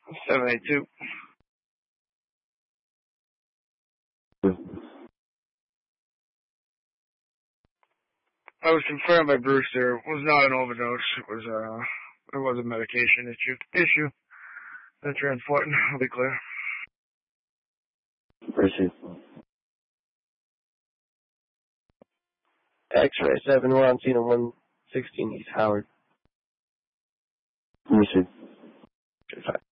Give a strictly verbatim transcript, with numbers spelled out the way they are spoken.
seven eight two. I was confirmed by Brewster. It was not an overdose. It was uh, it was a medication issue. Issue. That's very important. I'll be clear. Appreciate it. X-ray seven, we're on scene at one sixteen East Howard. Appreciate it.